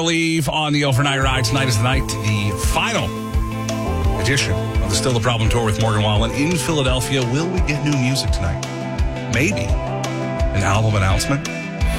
Believe on the Overnight Ride. Tonight is the night, the final edition of the Still the Problem Tour with Morgan Wallen in Philadelphia. Will we get new music tonight? Maybe an album announcement.